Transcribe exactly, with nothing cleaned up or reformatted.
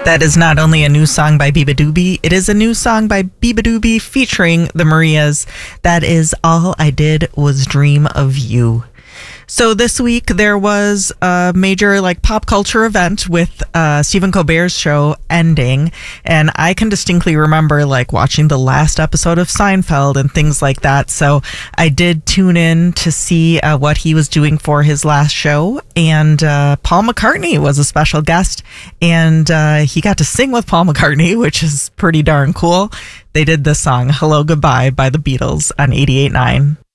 That is not only a new song by Biba Doobie, it is a new song by Biba Doobie featuring the Marias. That is All I Did Was Dream of You. So this week there was a major like pop culture event with uh, Stephen Colbert's show ending, and I can distinctly remember like watching the last episode of Seinfeld and things like that. So I did tune in to see uh, what he was doing for his last show, and uh, Paul McCartney was a special guest, and uh, he got to sing with Paul McCartney, which is pretty darn cool. They did the song "Hello Goodbye" by the Beatles on eighty-eight point nine.